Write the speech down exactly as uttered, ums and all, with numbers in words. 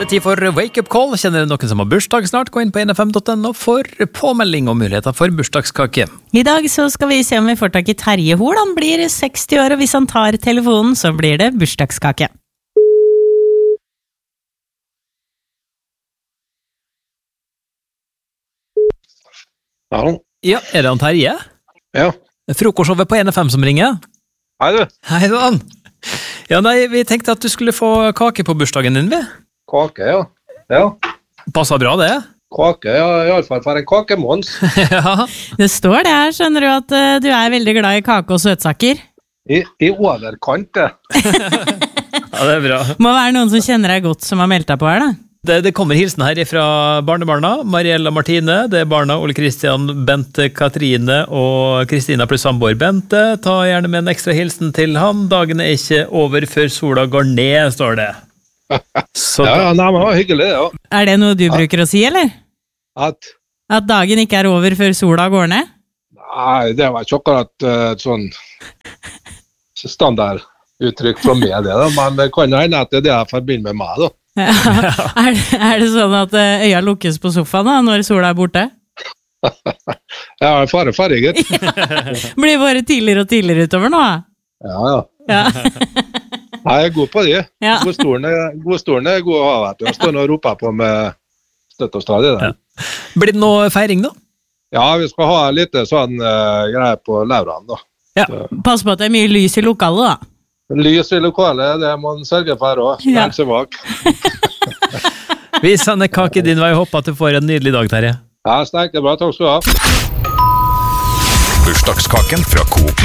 Det er tid for Wake Up Call. Kjenner noen som har bursdag snart? Gå inn på n f m punktum no for påmelding og muligheter for bursdagskake. I dag så skal vi se om vi får tak i Terje Hol. Han blir seksti år, og hvis han tar telefonen, så blir det bursdagskake. Hallo? Ja, er det han Terje? Ja. Frokostshowet på n f m som ringer. Hei du. Hei da. Ja, nei, vi tenkte at du skulle få kake på bursdagen din, vi. Kake, ja. Ja. Passet bra, det? Kake, ja, i alle fall for en kakemons. Ja. Det står det her, skjønner du, at uh, du er veldig glad i kake og søtsaker. I, i overkant, det. Ja, det er bra. Må være noen som kjenner deg godt som har meldt deg på her, da. Det, det kommer hilsen her fra barnebarna, Mariella Martine, det er barna Ole Kristian, Bente Katrine og Kristina pluss samboer Bente. Ta gjerne med en ekstra hilsen til han. Dagen er ikke over før sola går ned, står det. Så ja, ja, nei, men det var hyggelig, ja. Er det noe du ja. bruker å si, eller? At? At dagen ikke er over før sola går ned? Nei, det var ikke akkurat uh, et sånn standarduttrykk fra meg, det da, men det kan jo hende at det er det jeg forbinder med meg, da. Ja. Er, det, er det sånn at øya lukkes på sofaen da, når sola er borte? Ja, fare, fare, gitt. Blir bare tidligere og tidligere utover nå? Ja, ja. Ja. Nei, jeg er god på de. Ja. Godstolen er god å ha, vet du. Jeg står nå og roper på med støtt og stadig. Ja. Blir det noe feiring da? Ja, vi skal ha litt sånn uh, greier på Lauran da. Ja. Pass på at det er mye lys i lokalet da. Lys i lokalet, det må man sørge for også. Ja. Det er ikke vak. Vi sender kake din vei, håper at du får en nydelig dag, Terje. Ja, sterkt, bra, takk skal du ha. Bursdagskaken fra Coop